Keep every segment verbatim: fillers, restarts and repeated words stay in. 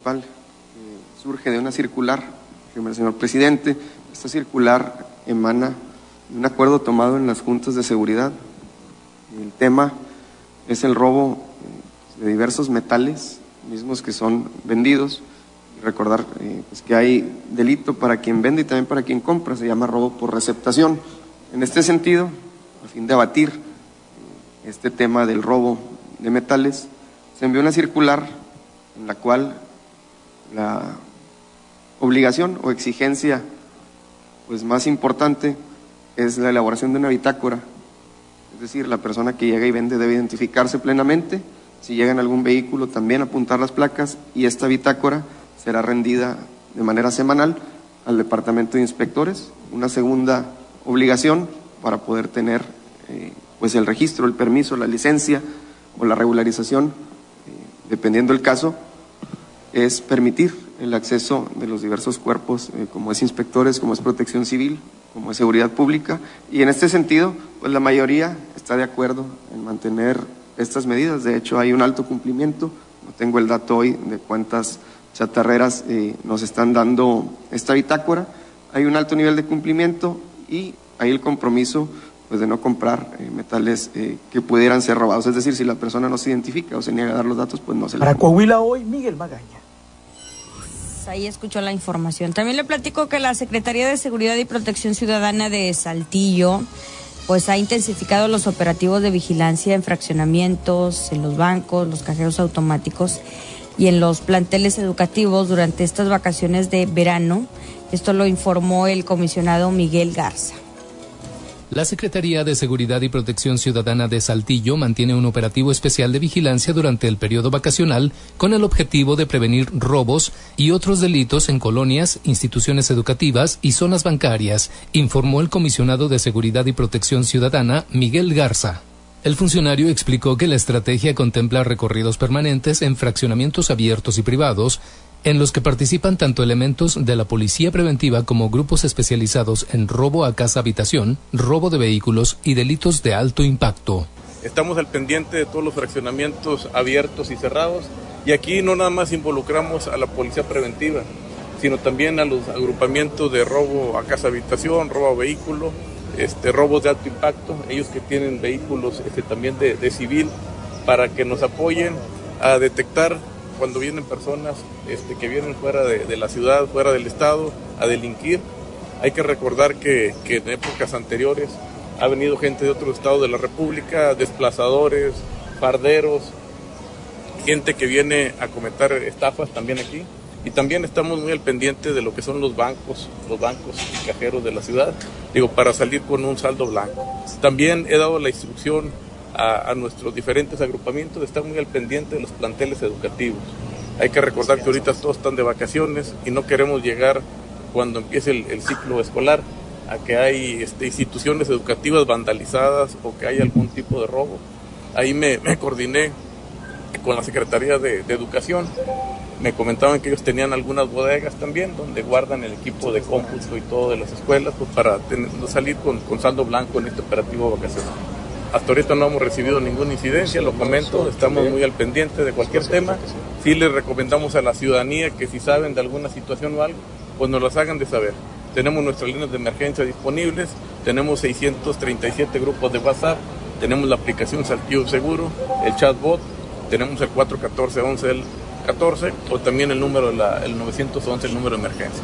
municipal eh, surge de una circular, firma el señor presidente. Esta circular emana de un acuerdo tomado en las juntas de seguridad. El tema es el robo de diversos metales, mismos que son vendidos. Y recordar eh, pues que hay delito para quien vende y también para quien compra, se llama robo por receptación. En este sentido, a fin de abatir eh, este tema del robo de metales, se envió una circular en la cual la obligación o exigencia pues más importante es la elaboración de una bitácora. Es decir, la persona que llega y vende debe identificarse plenamente, si llega en algún vehículo también apuntar las placas, y esta bitácora será rendida de manera semanal al departamento de inspectores. Una segunda obligación para poder tener eh, pues el registro, el permiso, la licencia o la regularización, eh, dependiendo del caso, es permitir el acceso de los diversos cuerpos, eh, como es inspectores, como es protección civil, como es seguridad pública, y en este sentido, pues la mayoría está de acuerdo en mantener estas medidas. De hecho, hay un alto cumplimiento. No tengo el dato hoy de cuántas chatarreras eh, nos están dando esta bitácora. Hay un alto nivel de cumplimiento y hay el compromiso pues de no comprar eh, metales eh, que pudieran ser robados. Es decir, si la persona no se identifica o se niega a dar los datos, pues no se le... Para Coahuila hoy, Miguel Magaña. Ahí escuchó la información. También le platico que la Secretaría de Seguridad y Protección Ciudadana de Saltillo pues ha intensificado los operativos de vigilancia en fraccionamientos, en los bancos, los cajeros automáticos y en los planteles educativos durante estas vacaciones de verano. Esto lo informó el comisionado Miguel Garza. La Secretaría de Seguridad y Protección Ciudadana de Saltillo mantiene un operativo especial de vigilancia durante el periodo vacacional con el objetivo de prevenir robos y otros delitos en colonias, instituciones educativas y zonas bancarias, informó el comisionado de Seguridad y Protección Ciudadana, Miguel Garza. El funcionario explicó que la estrategia contempla recorridos permanentes en fraccionamientos abiertos y privados, en los que participan tanto elementos de la policía preventiva como grupos especializados en robo a casa-habitación, robo de vehículos y delitos de alto impacto. Estamos al pendiente de todos los fraccionamientos abiertos y cerrados, y aquí no nada más involucramos a la policía preventiva, sino también a los agrupamientos de robo a casa-habitación, robo a vehículo, este, robos de alto impacto, ellos que tienen vehículos este, también de, de civil, para que nos apoyen a detectar cuando vienen personas este, que vienen fuera de, de la ciudad, fuera del estado, a delinquir. Hay que recordar que, que en épocas anteriores ha venido gente de otros estados de la República, desplazadores, farderos, gente que viene a cometer estafas también aquí. Y también estamos muy al pendiente de lo que son los bancos, los bancos y cajeros de la ciudad, digo, para salir con un saldo blanco. También he dado la instrucción A, a nuestros diferentes agrupamientos de estar muy al pendiente de los planteles educativos. Hay que recordar que ahorita todos están de vacaciones y no queremos llegar cuando empiece el, el ciclo escolar a que hay este, instituciones educativas vandalizadas o que hay algún tipo de robo. Ahí me, me coordiné con la Secretaría de, de Educación. Me comentaban que ellos tenían algunas bodegas también donde guardan el equipo de cómputo y todo de las escuelas, pues para tener, salir con, con saldo blanco en este operativo vacacional. Hasta ahorita no hemos recibido ninguna incidencia, lo comento, estamos muy al pendiente de cualquier tema. Sí les recomendamos a la ciudadanía que si saben de alguna situación o algo, pues nos las hagan de saber. Tenemos nuestras líneas de emergencia disponibles, tenemos seiscientos treinta y siete grupos de WhatsApp, tenemos la aplicación Saltillo Seguro, el chatbot, tenemos el cuatro uno cuatro, once catorce o también el número, la, el nueve once, el número de emergencia.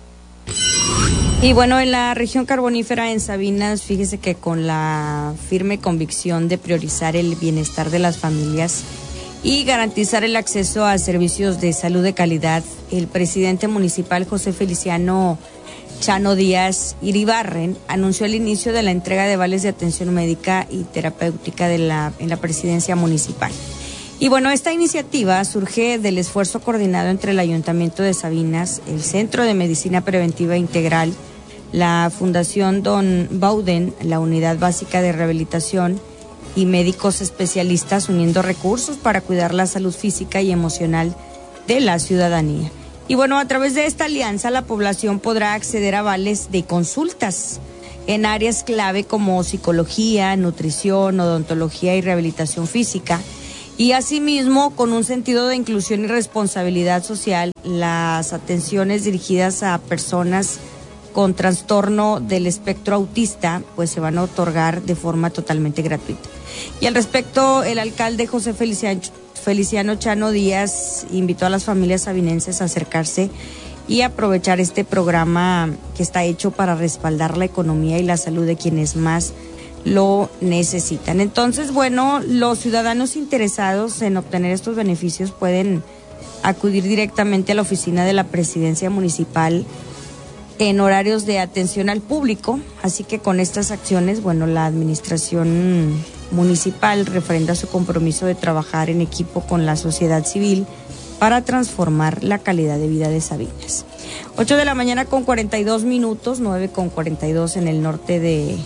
Y bueno, en la región carbonífera en Sabinas, fíjese que con la firme convicción de priorizar el bienestar de las familias y garantizar el acceso a servicios de salud de calidad, el presidente municipal José Feliciano Chano Díaz Iribarren anunció el inicio de la entrega de vales de atención médica y terapéutica de la, en la presidencia municipal. Y bueno, esta iniciativa surge del esfuerzo coordinado entre el Ayuntamiento de Sabinas, el Centro de Medicina Preventiva Integral, la Fundación Don Bauden, la Unidad Básica de Rehabilitación y médicos especialistas uniendo recursos para cuidar la salud física y emocional de la ciudadanía. Y bueno, a través de esta alianza la población podrá acceder a vales de consultas en áreas clave como psicología, nutrición, odontología y rehabilitación física. Y asimismo, con un sentido de inclusión y responsabilidad social, las atenciones dirigidas a personas con trastorno del espectro autista, pues se van a otorgar de forma totalmente gratuita. Y al respecto, el alcalde José Feliciano, Feliciano Chano Díaz invitó a las familias sabinenses a acercarse y aprovechar este programa que está hecho para respaldar la economía y la salud de quienes más lo necesitan. Entonces, bueno, los ciudadanos interesados en obtener estos beneficios pueden acudir directamente a la oficina de la Presidencia Municipal en horarios de atención al público, así que con estas acciones, bueno, la administración municipal refrenda su compromiso de trabajar en equipo con la sociedad civil para transformar la calidad de vida de Sabinas. ocho de la mañana con cuarenta y dos minutos, nueve con cuarenta y dos en el norte de,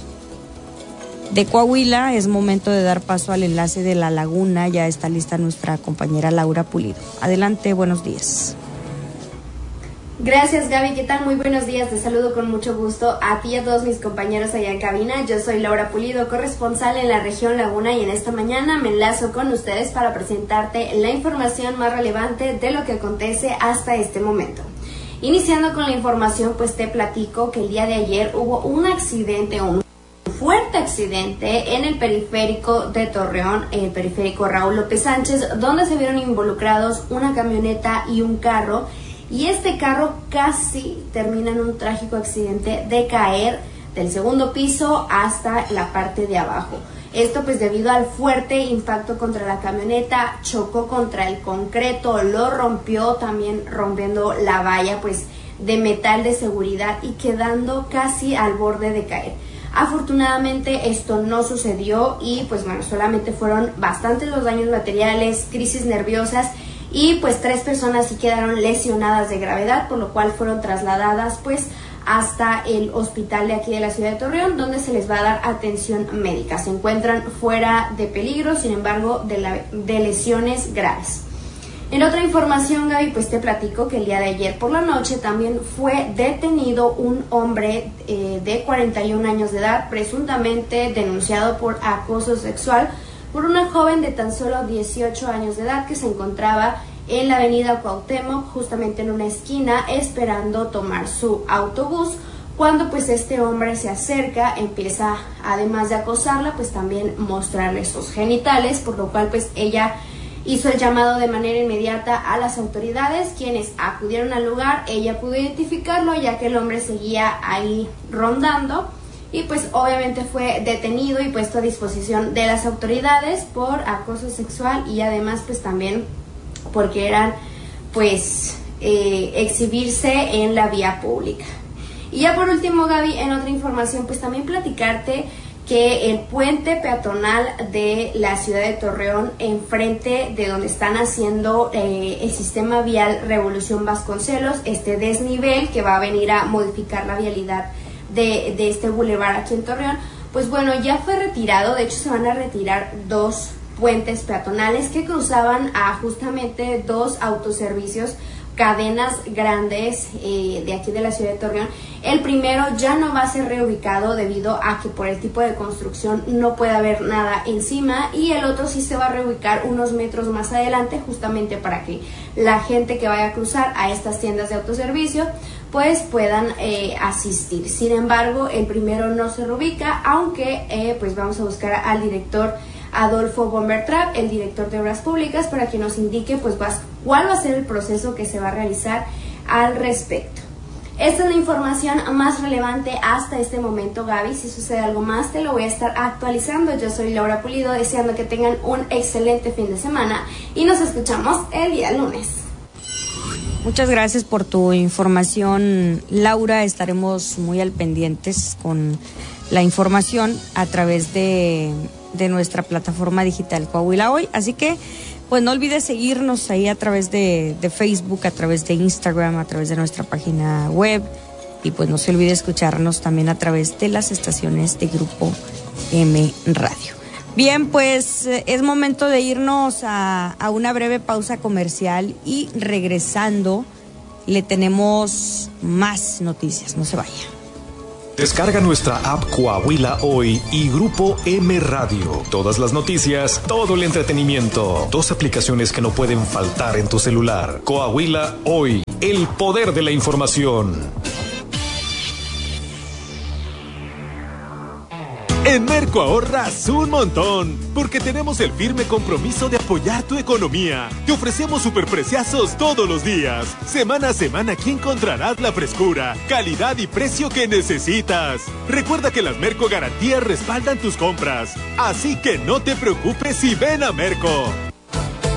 de Coahuila. Es momento de dar paso al enlace de La Laguna. Ya está lista nuestra compañera Laura Pulido. Adelante, buenos días. Gracias, Gaby, ¿qué tal? Muy buenos días, te saludo con mucho gusto a ti y a todos mis compañeros allá en cabina. Yo soy Laura Pulido, corresponsal en la región Laguna, y en esta mañana me enlazo con ustedes para presentarte la información más relevante de lo que acontece hasta este momento. Iniciando con la información, pues te platico que el día de ayer hubo un accidente, un fuerte accidente en el periférico de Torreón, el periférico Raúl López Sánchez, donde se vieron involucrados una camioneta y un carro. Y este carro casi termina en un trágico accidente de caer del segundo piso hasta la parte de abajo. Esto pues debido al fuerte impacto contra la camioneta, chocó contra el concreto, lo rompió, también rompiendo la valla pues de metal de seguridad y quedando casi al borde de caer. Afortunadamente esto no sucedió y pues bueno, solamente fueron bastantes los daños materiales, crisis nerviosas, y pues tres personas sí quedaron lesionadas de gravedad, por lo cual fueron trasladadas pues hasta el hospital de aquí de la ciudad de Torreón, donde se les va a dar atención médica. Se encuentran fuera de peligro, sin embargo, de, la, de lesiones graves. En otra información, Gaby, pues te platico que el día de ayer por la noche también fue detenido un hombre eh, de cuarenta y un años de edad, presuntamente denunciado por acoso sexual por una joven de tan solo dieciocho años de edad que se encontraba en la avenida Cuauhtémoc, justamente en una esquina, esperando tomar su autobús, cuando pues este hombre se acerca, empieza, además de acosarla, pues también mostrarle sus genitales, por lo cual pues ella hizo el llamado de manera inmediata a las autoridades, quienes acudieron al lugar. Ella pudo identificarlo, ya que el hombre seguía ahí rondando, y pues obviamente fue detenido y puesto a disposición de las autoridades por acoso sexual, y además pues también porque eran pues eh, exhibirse en la vía pública. Y ya por último, Gaby, en otra información pues también platicarte que el puente peatonal de la ciudad de Torreón, enfrente de donde están haciendo eh, el sistema vial Revolución Vasconcelos, este desnivel que va a venir a modificar la vialidad De, de este bulevar aquí en Torreón, pues bueno, ya fue retirado. De hecho se van a retirar dos puentes peatonales que cruzaban a justamente dos autoservicios, cadenas grandes eh, de aquí de la ciudad de Torreón. El primero ya no va a ser reubicado debido a que por el tipo de construcción no puede haber nada encima, y el otro sí se va a reubicar unos metros más adelante, justamente para que la gente que vaya a cruzar a estas tiendas de autoservicio pues puedan eh, asistir. Sin embargo, el primero no se reubica, aunque eh, pues vamos a buscar al director Adolfo Bombertrap, el director de Obras Públicas, para que nos indique pues cuál va a ser el proceso que se va a realizar al respecto. Esta es la información más relevante hasta este momento, Gaby. Si sucede algo más, te lo voy a estar actualizando. Yo soy Laura Pulido, deseando que tengan un excelente fin de semana y nos escuchamos el día lunes. Muchas gracias por tu información, Laura. Estaremos muy al pendientes con la información a través de, de nuestra plataforma digital Coahuila Hoy. Así que, pues no olvides seguirnos ahí a través de, de Facebook, a través de Instagram, a través de nuestra página web. Y pues no se olvide escucharnos también a través de las estaciones de Grupo M Radio. Bien, pues es momento de irnos a, a una breve pausa comercial, y regresando le tenemos más noticias. No se vaya. Descarga nuestra app Coahuila Hoy y Grupo M Radio. Todas las noticias, todo el entretenimiento. Dos aplicaciones que no pueden faltar en tu celular. Coahuila Hoy, el poder de la información. En Merco ahorras un montón, porque tenemos el firme compromiso de apoyar tu economía. Te ofrecemos superpreciazos todos los días. Semana a semana aquí encontrarás la frescura, calidad y precio que necesitas. Recuerda que las Merco Garantías respaldan tus compras, así que no te preocupes y ven a Merco.